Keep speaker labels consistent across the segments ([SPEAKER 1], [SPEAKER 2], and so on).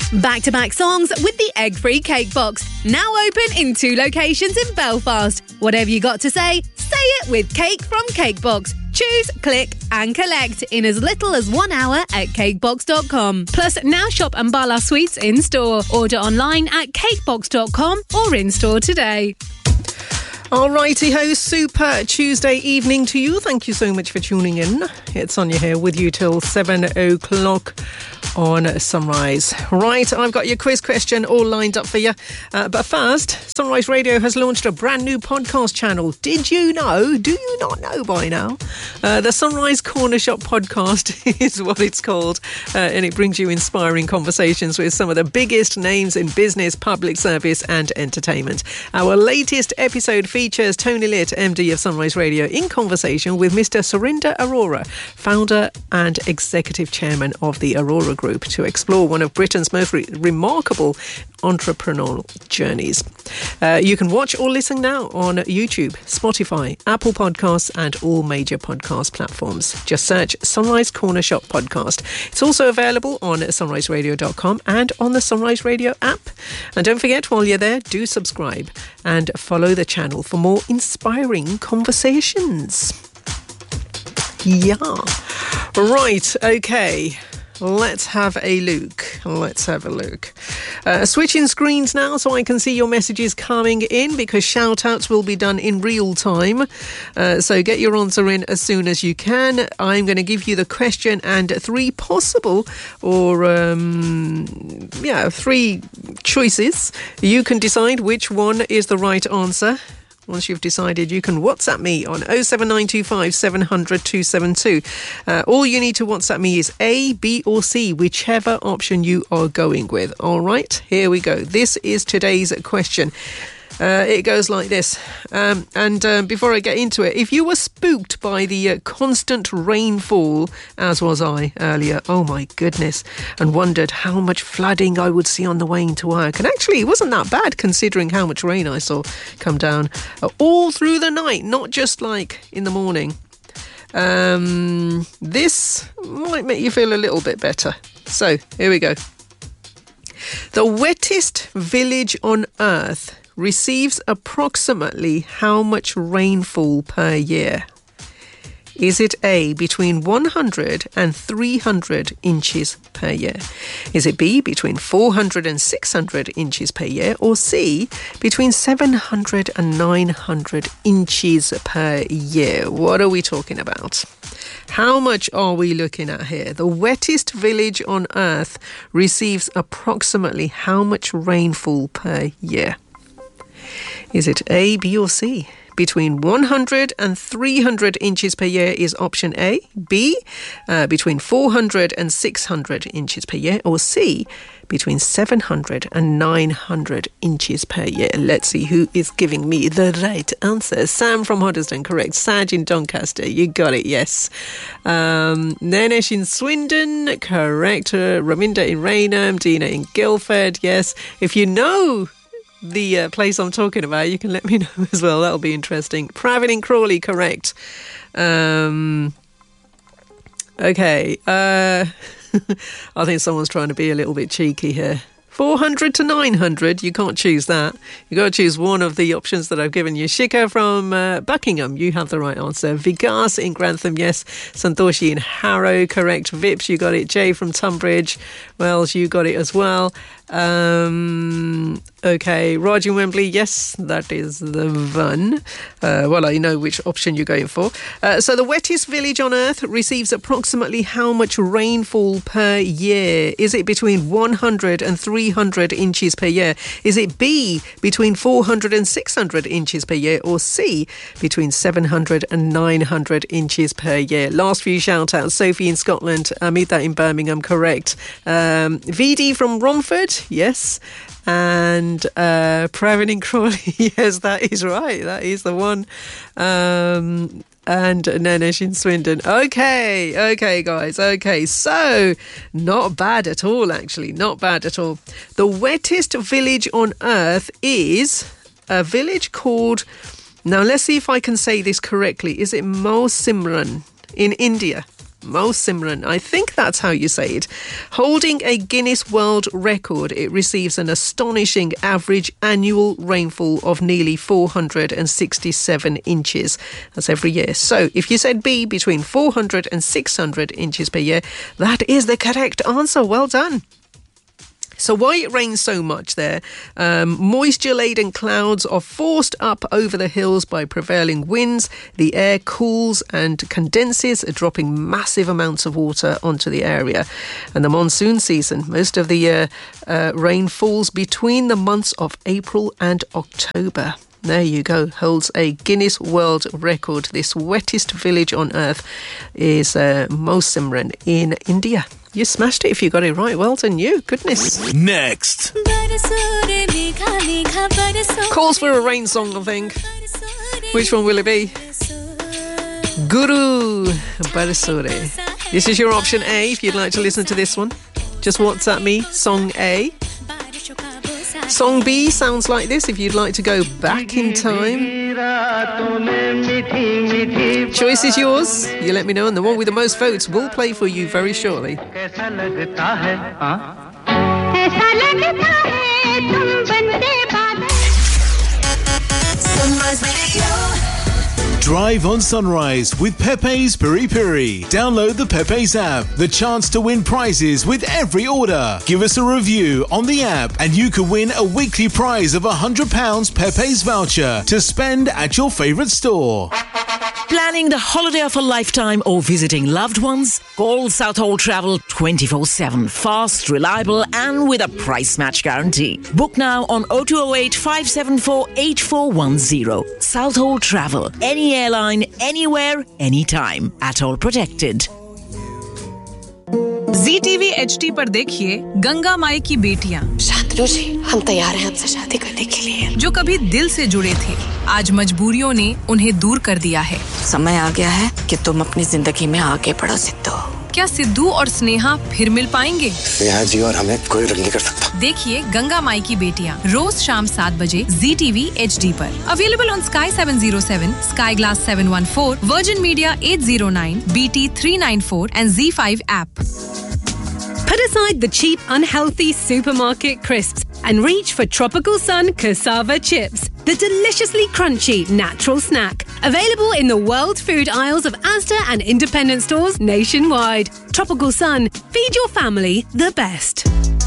[SPEAKER 1] Back-to-back songs with the egg-free cake box. Now open in 2 locations in Belfast. Whatever you got to say it with Cake from Cakebox. Choose, click and collect in as little as 1 hour at cakebox.com. Plus, now shop Ambala Sweets in store. Order online at cakebox.com or in store today.
[SPEAKER 2] All righty ho, super Tuesday evening to you. Thank you so much for tuning in. It's Sonia here with you till 7 o'clock on Sunrise. Right, I've got your quiz question all lined up for you. But first, Sunrise Radio has launched a brand new podcast channel. Did you know? Do you not know by now? The Sunrise Corner Shop podcast is what it's called. And it brings you inspiring conversations with some of the biggest names in business, public service and entertainment. Our latest episode features Tony Litt, MD of Sunrise Radio, in conversation with Mr. Surinder Arora, founder and executive chairman of the Aurora Group, to explore one of Britain's most remarkable entrepreneurial journeys. You can watch or listen now on YouTube, Spotify, Apple Podcasts and all major podcast platforms. Just search Sunrise Corner Shop Podcast. It's also available on sunriseradio.com and on the Sunrise Radio app. And don't forget, while you're there, do subscribe and follow the channel for more inspiring conversations. Yeah. Right, okay. Let's have a look. Switching screens now so I can see your messages coming in, because shout-outs will be done in real time. So get your answer in as soon as you can. I'm going to give you the question and 3 possible or 3 choices. You can decide which one is the right answer. Once you've decided, you can WhatsApp me on 07925 700 272. All you need to WhatsApp me is A, B or C, whichever option you are going with. All right, here we go. This is today's question. It goes like this. Before I get into it, if you were spooked by the constant rainfall, as was I earlier, oh my goodness, and wondered how much flooding I would see on the way into work. And actually, it wasn't that bad considering how much rain I saw come down all through the night, not just like in the morning. This might make you feel a little bit better. So, here we go. The wettest village on earth receives approximately how much rainfall per year? Is it A, between 100 and 300 inches per year? Is it B, between 400 and 600 inches per year? Or C, between 700 and 900 inches per year? What are we talking about? How much are we looking at here? The wettest village on earth receives approximately how much rainfall per year? Is it A, B or C? Between 100 and 300 inches per year is option A. B, between 400 and 600 inches per year. Or C, between 700 and 900 inches per year. Let's see who is giving me the right answer. Sam from Hoddesdon, correct. Saj in Doncaster, you got it, yes. Nenesh in Swindon, correct. Raminda in Raynham, Dina in Guildford, yes. If you know the place I'm talking about, you can let me know as well. That'll be interesting. Pravin in Crawley, correct. Okay. I think someone's trying to be a little bit cheeky here. 400 to 900, you can't choose that. You've got to choose one of the options that I've given you. Shika from Buckingham, you have the right answer. Vikas in Grantham, yes. Santoshi in Harrow, correct. Vips, you got it. Jay from Tunbridge Wells, you got it as well. Okay, Raj in Wembley, yes, that is the one. Well, I know which option you're going for. So the wettest village on earth receives approximately how much rainfall per year? Is it between 100 and 300 inches per year? Is it B, between 400 and 600 inches per year? Or C, between 700 and 900 inches per year? Last few shout-outs. Sophie in Scotland, Amita in Birmingham, correct. VD from Romford, yes. And Pravin in Crawley, yes, that is right. That is the one. And Nenesh in Swindon. Okay, guys. Okay, so not bad at all, actually. Not bad at all. The wettest village on earth is a village called... Now, let's see if I can say this correctly. Is it Mausimran in India? Mo Simran, I think that's how you say it. Holding a Guinness World Record, it receives an astonishing average annual rainfall of nearly 467 inches. That's every year. So if you said B, between 400 and 600 inches per year, that is the correct answer. Well done. So why it rains so much there? Moisture-laden clouds are forced up over the hills by prevailing winds. The air cools and condenses, dropping massive amounts of water onto the area. And the monsoon season, most of the year, rain falls between the months of April and October. There you go, holds a Guinness World Record. This wettest village on earth is Mo Simran in India. You smashed it if you got it right. Well done, you. Goodness.
[SPEAKER 3] Next.
[SPEAKER 2] Calls for a rain song, I think. Which one will it be? Guru Barsore. This is your option A if you'd like to listen to this one. Just WhatsApp me, song A. Song B sounds like this if you'd like to go back in time. Choice is yours. You let me know, and the one with the most votes will play for you very shortly.
[SPEAKER 3] Drive on Sunrise with Pepe's Piri Piri. Download the Pepe's app. The chance to win prizes with every order. Give us a review on the app and you could win a weekly prize of £100 Pepe's voucher to spend at your favourite store.
[SPEAKER 4] Planning the holiday of a lifetime or visiting loved ones? Call Southall Travel 24/7. Fast, reliable and with a price match guarantee. Book now on 0208 574 8410. Southall Travel. Any airline, anywhere, anytime. At all protected.
[SPEAKER 5] ZTV HD पर देखिए गंगा माई की बेटियां।
[SPEAKER 6] शांतनु जी, हम तैयार हैं आपसे शादी करने के लिए।
[SPEAKER 5] जो कभी दिल से जुड़े थे, आज मजबूरियों ने उन्हें दूर कर दिया है।
[SPEAKER 6] समय आ गया है कि तुम अपनी जिंदगी में आगे बढ़ो सिद्धू।
[SPEAKER 5] क्या सिद्धू और स्नेहा फिर मिल पाएंगे?
[SPEAKER 7] स्नेहा जी और हमें कोई रंग नहीं कर सकता।
[SPEAKER 5] देखिए गंगा माई की बेटियां रोज शाम 7 बजे ZTV HD पर। Available on Sky 707, Sky Glass 714, Virgin Media 809, BT 394 and Z5 app.
[SPEAKER 1] Put aside the cheap, unhealthy supermarket crisps and reach for Tropical Sun cassava chips, the deliciously crunchy natural snack. Available in the world food aisles of Asda and independent stores nationwide. Tropical Sun, feed your family the best.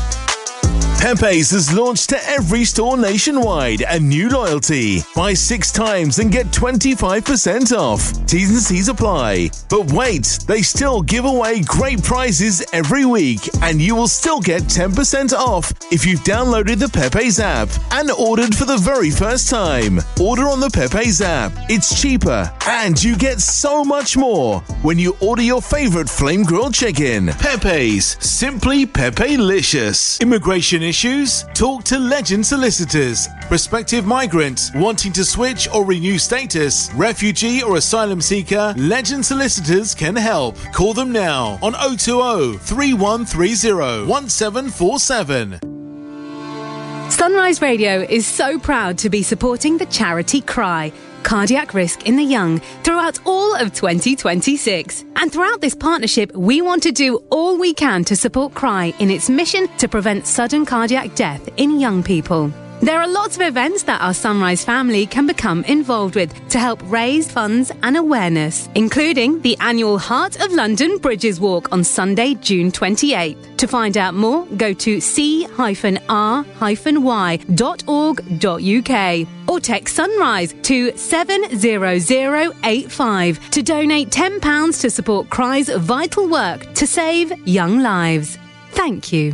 [SPEAKER 3] Pepe's has launched to every store nationwide a new loyalty. Buy 6 times and get 25% off. T's and C's apply. But wait, they still give away great prizes every week and you will still get 10% off if you've downloaded the Pepe's app and ordered for the very first time. Order on the Pepe's app. It's cheaper and you get so much more when you order your favorite flame grilled chicken. Pepe's, simply Pepe-licious. Immigration issues? Talk to Legend Solicitors. Prospective migrants wanting to switch or renew status, refugee or asylum seeker, Legend Solicitors can help. Call them now on 020 3130 1747.
[SPEAKER 1] Sunrise Radio is so proud to be supporting the charity CRY, Cardiac Risk in the Young, throughout all of 2026. And throughout this partnership, we want to do all we can to support CRY in its mission to prevent sudden cardiac death in young people. There are lots of events that our Sunrise family can become involved with to help raise funds and awareness, including the annual Heart of London Bridges Walk on Sunday, June 28th. To find out more, go to c-r-y.org.uk or text Sunrise to 70085 to donate £10 to support CRY's vital work to save young lives. Thank you.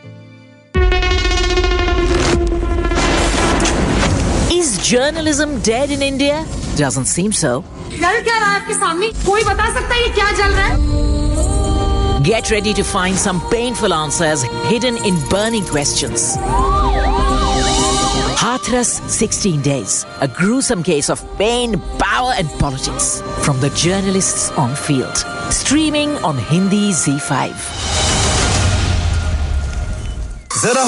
[SPEAKER 4] Is journalism dead in India? Doesn't seem so. Get ready to find some painful answers hidden in burning questions. Hathras 16 Days, a gruesome case of pain, power and politics from the journalists on field. Streaming on Hindi Z5.